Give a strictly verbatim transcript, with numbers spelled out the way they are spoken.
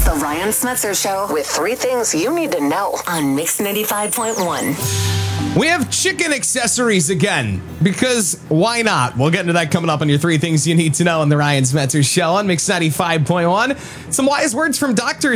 It's the Ryan Smetzer Show with three things you need to know on Mix ninety-five point one. We have chicken accessories again, because why not? We'll get into that coming up on your three things you need to know on the Ryan Smetzer Show on Mix ninety-five point one. Some wise words from Doctor